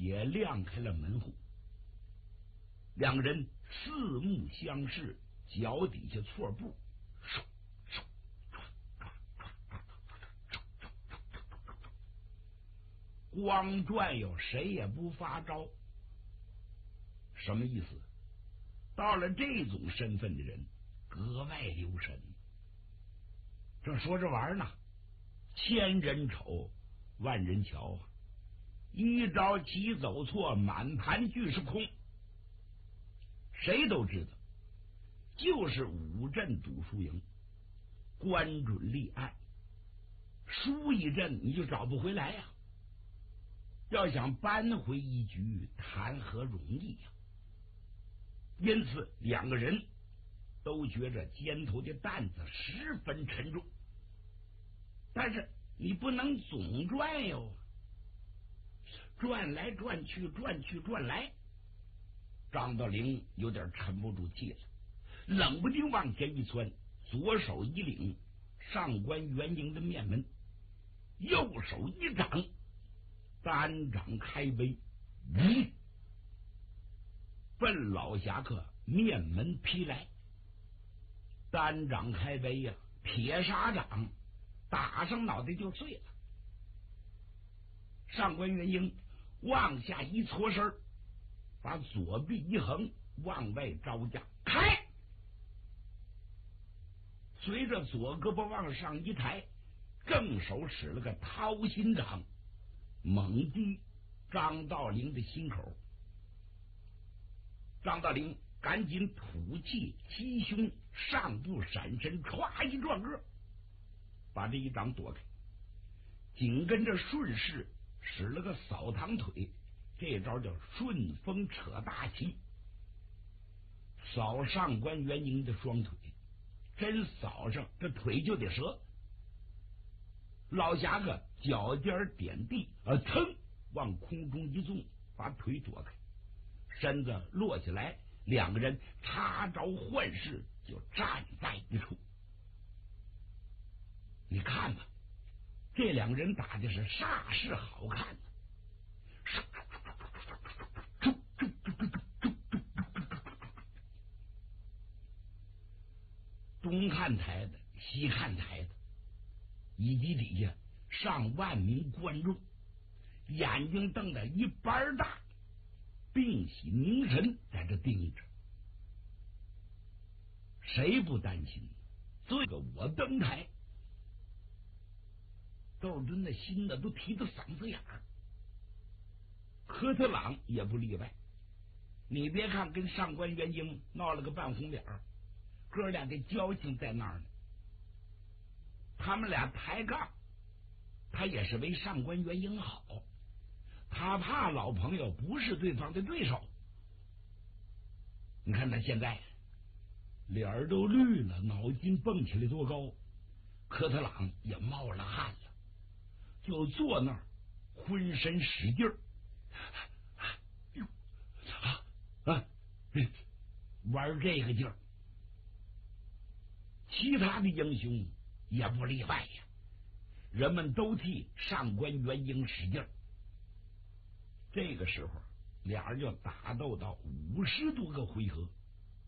也亮开了门户。两个人四目相视，脚底下错步，光转悠，谁也不发招。什么意思？到了这种身份的人格外留神。正说着玩呢，千人瞅万人瞧啊，一招棋走错，满盘俱是空。谁都知道就是五阵赌输赢，关准立案，输一阵你就找不回来呀。要想扳回一局，谈何容易呀！因此两个人都觉着肩头的担子十分沉重。但是你不能总转悠，转来转去，转去转来，张道陵有点沉不住气了，冷不丁往前一窜，左手一领上官元英的面门，右手一掌，单掌开杯，奔老侠客面门劈来。单掌开杯呀，铁砂掌打上脑袋就碎了。上官元英往下一搓身，把左臂一横，往外招架，开。随着左胳膊往上一抬，正手使了个掏心掌，猛击张道陵的心口。张道陵赶紧吐气击胸，上步闪身，歘一转个，把这一掌躲开。紧跟着顺势使了个扫堂腿，这招叫顺风扯大旗，扫上官元英的双腿，真扫上这腿就得折。老侠客脚尖点地，腾往空中一纵，把腿躲开，身子落下来，两个人插招换式，就站在一处。你看吧，这两个人打的是煞是好看的。东看台的，西看台的，以及底下上万名观众，眼睛瞪得一般大，屏息凝神在这盯着。谁不担心？这个我登台，窦敦的心呢都提到嗓子眼儿。科特朗也不例外。你别看跟上官元英闹了个半红脸，哥俩的交情在那儿呢。他们俩抬杠，他也是为上官元英好，他怕老朋友不是对方的对手。你看他现在脸儿都绿了，脑筋蹦起来多高。科特朗也冒了汗了，就坐那儿浑身使劲儿，玩这个劲儿。其他的英雄也不例外呀，人们都替上官元英使劲儿。这个时候俩人就打斗到50多个回合。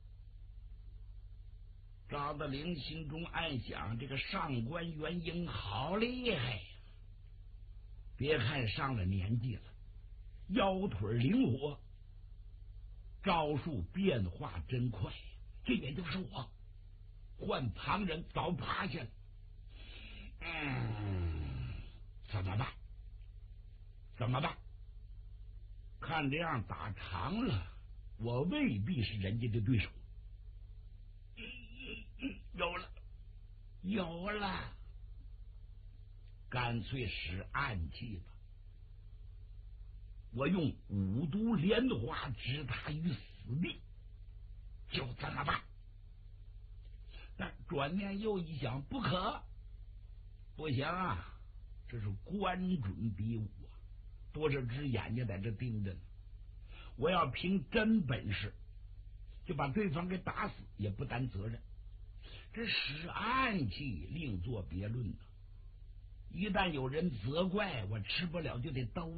张德龄心中暗想，这个上官元英好厉害呀！别看上了年纪了，腰腿灵活，招数变化真快呀！这也就是我换旁人早趴下了。怎么办？怎么办？看这样打长了，我未必是人家的对手。有了，干脆使暗器吧。我用五毒莲花置他于死地，就这么办。但转念又一想，不可，不行啊，这是关准比武啊，多少只眼睛在这盯着呢。我要凭真本事就把对方给打死，也不担责任。这使暗器另作别论呢。一旦有人责怪我，吃不了就得兜